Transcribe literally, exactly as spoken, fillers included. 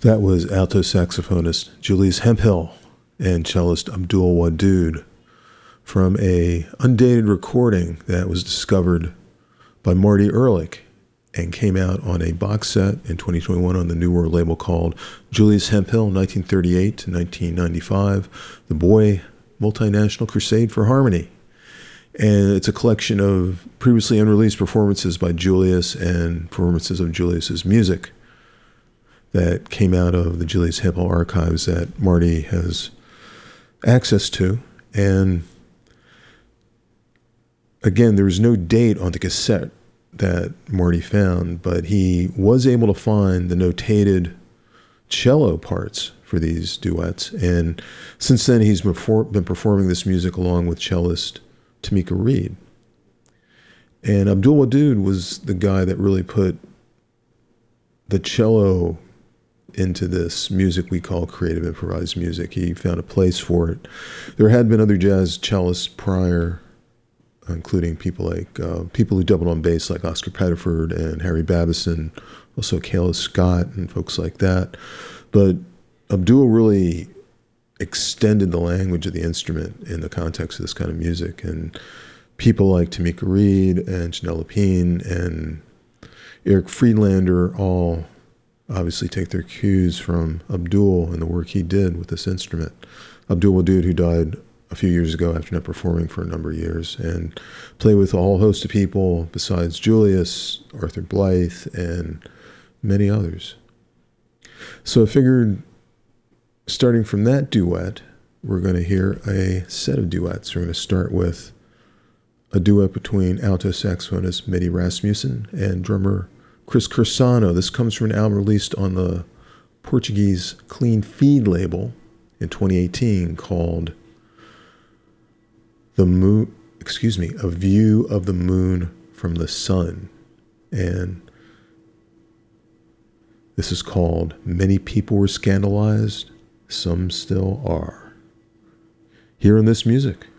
That was alto saxophonist Julius Hemphill and cellist Abdul Wadud from a undated recording that was discovered by Marty Ehrlich and came out on a box set in twenty twenty-one on the New World label called Julius Hemphill, nineteen thirty-eight to nineteen ninety-five, The Boy Multinational Crusade for Harmony. And it's a collection of previously unreleased performances by Julius and performances of Julius's music that came out of the Julius Hemphill archives that Marty has access to. And again, there was no date on the cassette that Marty found, but he was able to find the notated cello parts for these duets. And since then, he's been performing this music along with cellist Tamika Reed. And Abdul Wadud was the guy that really put the cello into this music we call creative improvised music. He found a place for it. There had been other jazz cellists prior, including people like uh, people who doubled on bass like Oscar Pettiford and Harry Babison, also Kayla Scott and folks like that. But Abdul really extended the language of the instrument in the context of this kind of music. And people like Tamika Reed and Janelle Lapine and Eric Friedlander all obviously take their cues from Abdul and the work he did with this instrument. Abdul Wadud, who died a few years ago after not performing for a number of years, and played with a whole host of people besides Julius, Arthur Blythe, and many others. So I figured, starting from that duet, we're going to hear a set of duets. We're going to start with a duet between alto saxophonist Mehdi Rasmussen and drummer Chris Cursano. This comes from an album released on the Portuguese Clean Feed label in twenty eighteen called The Moon, excuse me, A View of the Moon from the Sun. And this is called Many People Were Scandalized, Some Still Are. Here in this music.